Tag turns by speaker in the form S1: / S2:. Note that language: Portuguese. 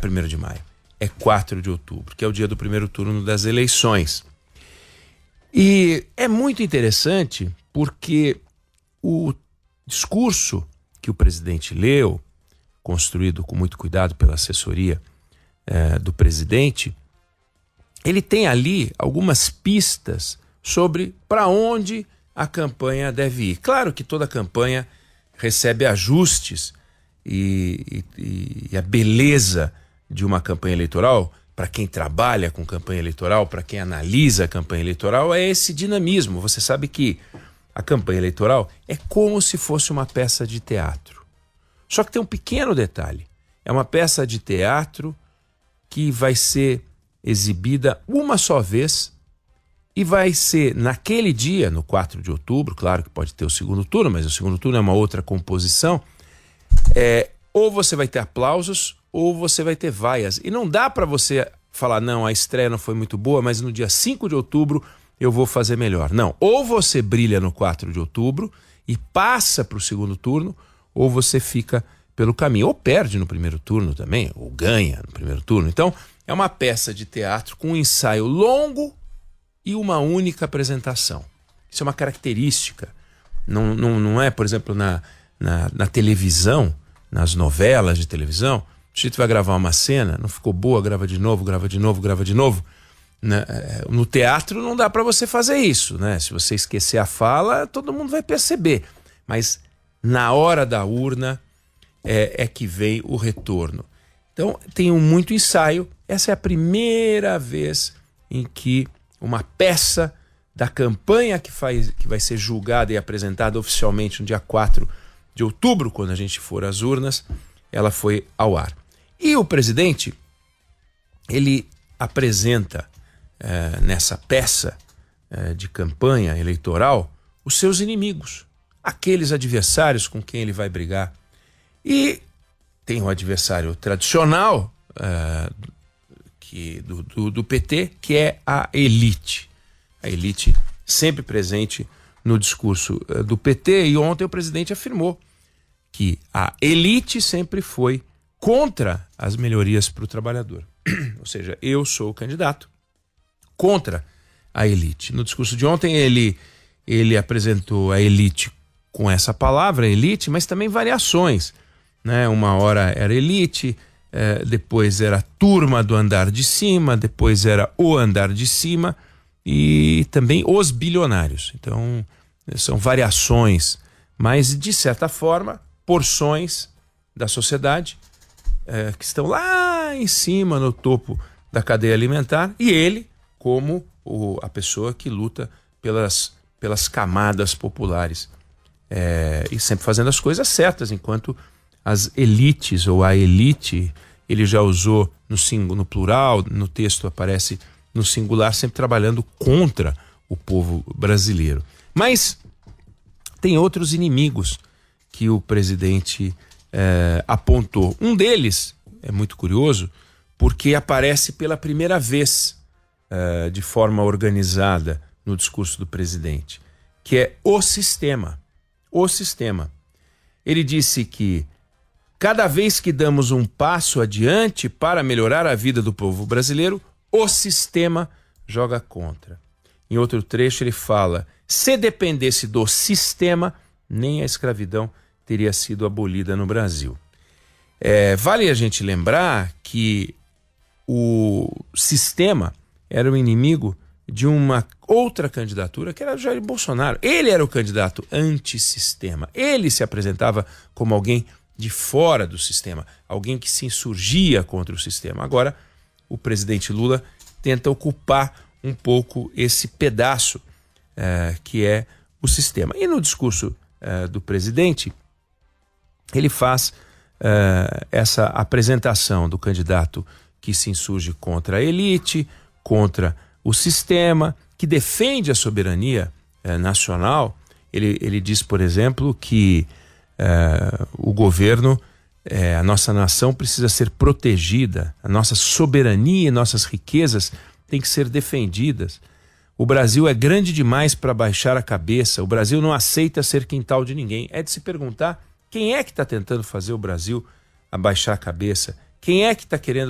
S1: 1º de maio, é 4 de outubro, que é o dia do primeiro turno das eleições. E é muito interessante porque o discurso que o presidente leu, construído com muito cuidado pela assessoria do presidente, ele tem ali algumas pistas sobre para onde a campanha deve ir. Claro que toda campanha recebe ajustes e a beleza de uma campanha eleitoral, para quem trabalha com campanha eleitoral, para quem analisa a campanha eleitoral, é esse dinamismo. Você sabe que a campanha eleitoral é como se fosse uma peça de teatro. Só que tem um pequeno detalhe. É uma peça de teatro que vai ser exibida uma só vez e vai ser naquele dia, no 4 de outubro, claro que pode ter o segundo turno, mas o segundo turno é uma outra composição, ou você vai ter aplausos ou você vai ter vaias. E não dá para você falar, não, a estreia não foi muito boa, mas no dia 5 de outubro eu vou fazer melhor. Não, ou você brilha no 4 de outubro e passa para o segundo turno, ou você fica pelo caminho, ou perde no primeiro turno também, ou ganha no primeiro turno. Então, é uma peça de teatro com um ensaio longo e uma única apresentação. Isso é uma característica. Não é, por exemplo, na televisão, nas novelas de televisão, o sujeito vai gravar uma cena, não ficou boa, grava de novo, grava de novo, grava de novo. No teatro não dá para você fazer isso, né? Se você esquecer a fala, todo mundo vai perceber. Mas na hora da urna é que vem o retorno. Então tem muito ensaio. Essa é a primeira vez em que uma peça da campanha que vai ser julgada e apresentada oficialmente no dia 4 de outubro, quando a gente for às urnas, ela foi ao ar. E o presidente, ele apresenta nessa peça de campanha eleitoral os seus inimigos, aqueles adversários com quem ele vai brigar. E tem um adversário tradicional do PT, que é a elite. A elite sempre presente no discurso do PT, e ontem o presidente afirmou que a elite sempre foi contra as melhorias para o trabalhador. Ou seja, eu sou o candidato contra a elite. No discurso de ontem ele apresentou a elite com essa palavra, elite, mas também variações, né? Uma hora era elite, depois era turma do andar de cima, depois era o andar de cima e também os bilionários. Então são variações, mas de certa forma porções da sociedade que estão lá em cima, no topo da cadeia alimentar, e ele como a pessoa que luta pelas camadas populares, e sempre fazendo as coisas certas, enquanto as elites ou a elite, ele já usou no plural, no texto aparece no singular, sempre trabalhando contra o povo brasileiro. Mas tem outros inimigos que o presidente apontou. Um deles é muito curioso porque aparece pela primeira vez de forma organizada no discurso do presidente, que é o sistema. O sistema. Ele disse que cada vez que damos um passo adiante para melhorar a vida do povo brasileiro, o sistema joga contra. Em outro trecho ele fala, se dependesse do sistema, nem a escravidão teria sido abolida no Brasil. Vale a gente lembrar que o sistema era o inimigo de uma outra candidatura, que era Jair Bolsonaro. Ele era o candidato antissistema. Ele se apresentava como alguém de fora do sistema, alguém que se insurgia contra o sistema. Agora, o presidente Lula tenta ocupar um pouco esse pedaço que é o sistema. E no discurso do presidente, ele faz essa apresentação do candidato que se insurge contra a elite, contra o sistema, que defende a soberania nacional. Ele diz, por exemplo, que o governo, a nossa nação precisa ser protegida, a nossa soberania e nossas riquezas têm que ser defendidas. O Brasil é grande demais para baixar a cabeça, o Brasil não aceita ser quintal de ninguém. É de se perguntar quem é que está tentando fazer o Brasil abaixar a cabeça, quem é que está querendo